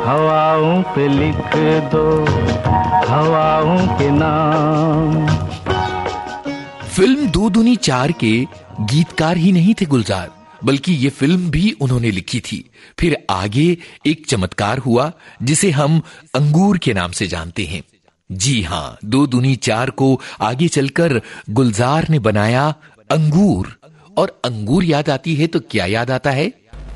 हवाओं पे लिख दो हवाओं के नाम। फिल्म दो दूनी चार के गीतकार ही नहीं थे गुलजार, बल्कि ये फिल्म भी उन्होंने लिखी थी। फिर आगे एक चमत्कार हुआ जिसे हम अंगूर के नाम से जानते हैं। जी हां, दो दूनी चार को आगे चलकर गुलजार ने बनाया अंगूर। और अंगूर याद आती है तो क्या याद आता है?